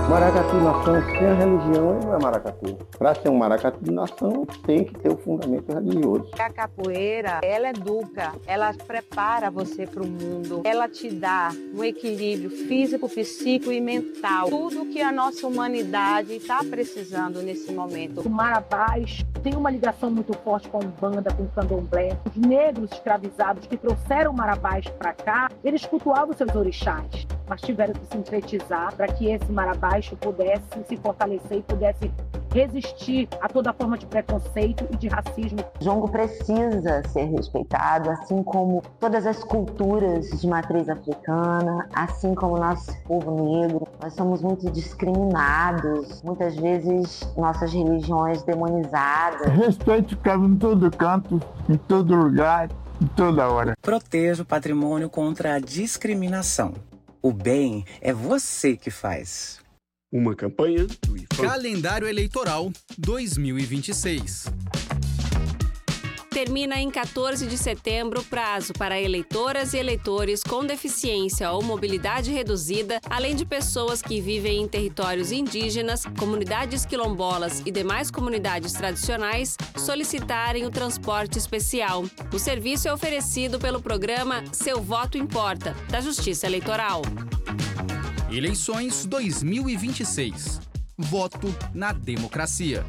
Maracatu nação sem a religião ele não é maracatu. Para ser um maracatu de nação tem que ter o fundamento religioso. A capoeira, ela educa, ela prepara você para o mundo, ela te dá um equilíbrio físico, psíquico e mental. Tudo que a nossa humanidade está precisando nesse momento. O Marabás tem uma ligação muito forte com a Umbanda, com o Candomblé. Os negros escravizados que trouxeram o Marabás para cá, eles cultuavam seus orixás, mas tiveram que sincretizar para que esse Marabás pudesse se fortalecer e pudesse resistir a toda forma de preconceito e de racismo. Jongo precisa ser respeitado, assim como todas as culturas de matriz africana, assim como o nosso povo negro. Nós somos muito discriminados, muitas vezes nossas religiões demonizadas. Respeito cabe em todo canto, em todo lugar, em toda hora. Proteja o patrimônio contra a discriminação. O bem é você que faz. Uma campanha do IFAM. Calendário Eleitoral 2026. Termina em 14 de setembro o prazo para eleitoras e eleitores com deficiência ou mobilidade reduzida, além de pessoas que vivem em territórios indígenas, comunidades quilombolas e demais comunidades tradicionais, solicitarem o transporte especial. O serviço é oferecido pelo programa Seu Voto Importa, da Justiça Eleitoral. Eleições 2026. Voto na democracia.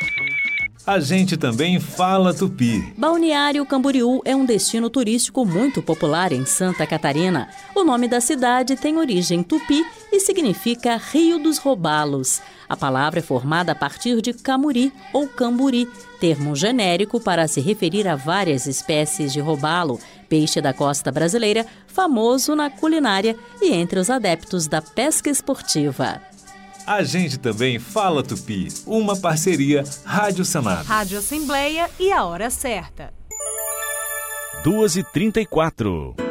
A gente também fala tupi. Balneário Camboriú é um destino turístico muito popular em Santa Catarina. O nome da cidade tem origem tupi e significa Rio dos Robalos. A palavra é formada a partir de camuri ou camburi, termo genérico para se referir a várias espécies de robalo, peixe da costa brasileira, famoso na culinária e entre os adeptos da pesca esportiva. A gente também fala tupi, uma parceria Rádio Senado. Rádio Assembleia e a hora certa. 2h34.